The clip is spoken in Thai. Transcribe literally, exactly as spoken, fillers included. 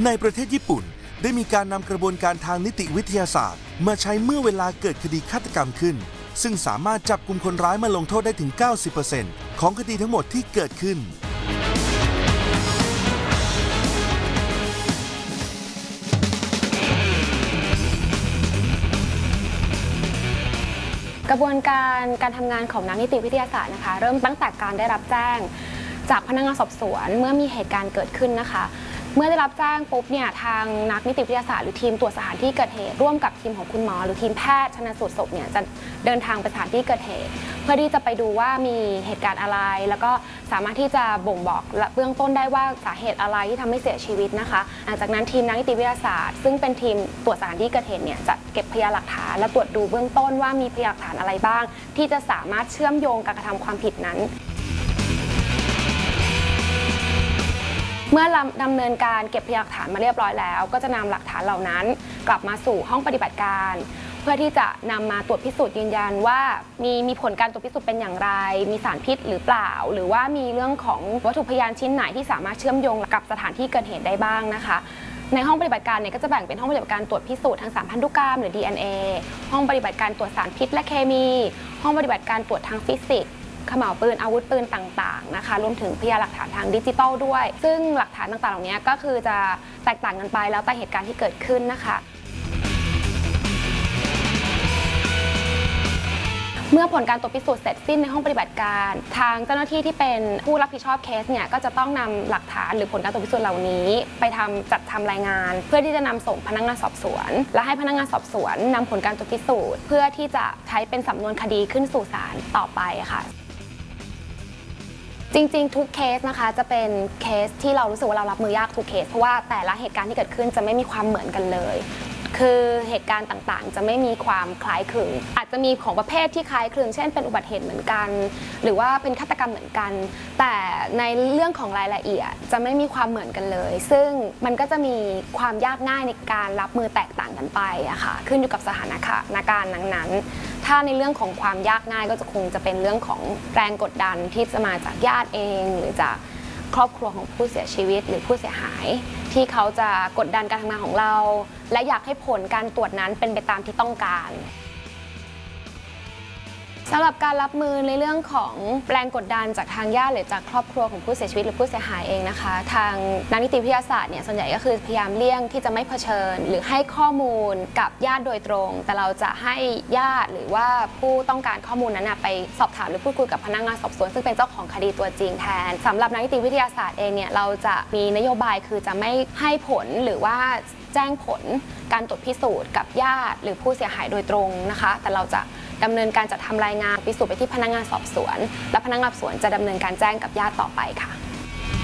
ในประเทศญี่ปุ่นได้มีการนำกระบวนการทางนิติวิทยาศาสตร์มาใช้เมื่อเวลาเกิดคดีฆาตกรรมขึ้นซึ่งสามารถจับกลุ่มคนร้ายมาลงโทษได้ถึง เก้าสิบเปอร์เซ็นต์ ของคดีทั้งหมดที่เกิดขึ้นกระบวนการการทำงานของนักนิติวิทยาศาสตร์นะคะเริ่มตั้งแต่การได้รับแจ้งจากพนักงานสอบสวนเมื่อมีเหตุการณ์เกิดขึ้นนะคะเมื่อได้รับแจ้งปุ๊บเนี่ยทางนักนิติวิทยาศาสตร์หรือทีมตรวจสถานที่เกิดเหตุร่วมกับทีมของคุณหมอหรือทีมแพทย์ชันสูตรศพเนี่ยจะเดินทางไปสถานที่เกิดเหตุเพื่อที่จะไปดูว่ามีเหตุการณ์อะไรแล้วก็สามารถที่จะบ่งบอกเบื้องต้นได้ว่าสาเหตุอะไรที่ทำให้เสียชีวิตนะคะหลังจากนั้นทีมนักนิติวิทยาศาสตร์ซึ่งเป็นทีมตรวจสถานที่เกิดเหตุเนี่ยจะเก็บพยานหลักฐานและตรวจดูเบื้องต้นว่ามีพยานหลักฐานอะไรบ้างที่จะสามารถเชื่อมโยงการกระทำความผิดนั้นเมื่อดำเนินการเก็บพยานหลักฐานมาเรียบร้อยแล้วก็จะนำหลักฐานเหล่านั้นกลับมาสู่ห้องปฏิบัติการเพื่อที่จะนำมาตรวจพิสูจน์ยืนยันว่ามีมีผลการตรวจพิสูจน์เป็นอย่างไรมีสารพิษหรือเปล่าหรือว่ามีเรื่องของวัตถุพยานชิ้นไหนที่สามารถเชื่อมโยงกับสถานที่เกิดเหตุได้บ้างนะคะในห้องปฏิบัติการเนี่ยก็จะแบ่งเป็นห้องปฏิบัติการตรวจพิสูจน์ทางสารพันธุกรรมหรือ ดี เอ็น เอ ห้องปฏิบัติการตรวจสารพิษและเคมีห้องปฏิบัติการตรวจทางฟิสิกส์ขม่าวปืนอาวุธปืนต่างๆนะคะรวมถึงพยานหลักฐานทางดิจิทัลด้วยซึ่งหลักฐานต่างๆเหล่านี้ก็คือจะแตกต่างกันไปแล้วแต่เหตุการณ์ที่เกิดขึ้นนะคะเมื่อผลการตรวจพิสูจน์เสร็จสิ้นในห้องปฏิบัติการทางเจ้าหน้าที่ที่เป็นผู้รับผิดชอบเคสเนี่ยก็จะต้องนำหลักฐานหรือผลการตรวจพิสูจน์เหล่านี้ไปทำจัดทำรายงานเพื่อที่จะนำส่งพนักงานสอบสวนและให้พนักงานสอบสวนนำผลการตรวจพิสูจน์เพื่อที่จะใช้เป็นสำนวนคดีขึ้นสู่ศาลต่อไปค่ะจริงๆทุกเคสนะคะจะเป็นเคสที่เรารู้สึกว่าเรารับมือยากทุกเคสเพราะว่าแต่ละเหตุการณ์ที่เกิดขึ้นจะไม่มีความเหมือนกันเลยคือเหตุการณ์ต่างๆจะไม่มีความคล้ายคลึงอาจจะมีของประเภทที่คล้ายคลึงเช่นเป็นอุบัติเหตุเหมือนกันหรือว่าเป็นฆาตกรรมเหมือนกันแต่ในเรื่องของรายละเอียดจะไม่มีความเหมือนกันเลยซึ่งมันก็จะมีความยากง่ายในการรับมือแตกต่างกันไปอะค่ะขึ้นอยู่กับสถานการณ์นั้นๆถ้าในเรื่องของความยากง่ายก็จะคงจะเป็นเรื่องของแรงกดดันที่จะมาจากญาติเองหรือจากครอบครัวของผู้เสียชีวิตหรือผู้เสียหายที่เขาจะกดดันการทำงานของเราและอยากให้ผลการตรวจนั้นเป็นไปตามที่ต้องการสำหรับการรับมือในเรื่องของแรงกดดันจากทางญาติหรือจากครอบครัวของผู้เสียชีวิตหรือผู้เสียหายเองนะคะทางนักนิติวิทยาศาสตร์เนี่ยส่วนใหญ่ก็คือพยายามเลี่ยงที่จะไม่เผชิญหรือให้ข้อมูลกับญาติโดยตรงแต่เราจะให้ญาติหรือว่าผู้ต้องการข้อมูลนั้นไปสอบถามหรือพูดคุยกับพนักงานสอบสวนซึ่งเป็นเจ้าของคดีตัวจริงแทนสำหรับนักนิติวิทยาศาสตร์เองเนี่ยเราจะมีนโยบายคือจะไม่ให้ผลหรือว่าแจ้งผลการตรวจพิสูจน์กับญาติหรือผู้เสียหายโดยตรงนะคะแต่เราจะดำเนินการจัดทำรายงานพิสูจน์ไปที่พนักงานสอบสวนและพนักงานสอบสวนจะดำเนินการแจ้งกับญาติต่อไปค่ะ